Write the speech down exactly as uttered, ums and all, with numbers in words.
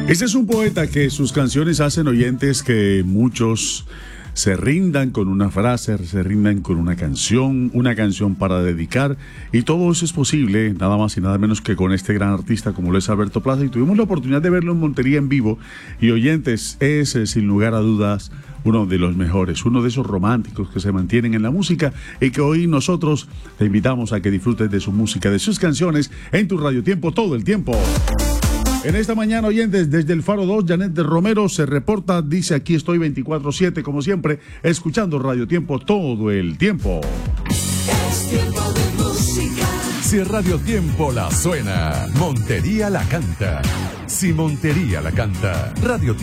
Este es un poeta que sus canciones hacen oyentes que muchos se rindan con una frase, se rindan con una canción, una canción para dedicar, y todo eso es posible, nada más y nada menos que con este gran artista como lo es Alberto Plaza, y tuvimos la oportunidad de verlo en Montería en vivo, y oyentes, es eh, sin lugar a dudas uno de los mejores, uno de esos románticos que se mantienen en la música y que hoy nosotros te invitamos a que disfrutes de su música, de sus canciones en tu Radio Tiempo todo el tiempo. En esta mañana, oyentes, desde el Faro dos, Janet de Romero se reporta, dice: aquí estoy veinticuatro siete, como siempre, escuchando Radio Tiempo todo el tiempo. Es tiempo de música. Si Radio Tiempo la suena, Montería la canta. Si Montería la canta, Radio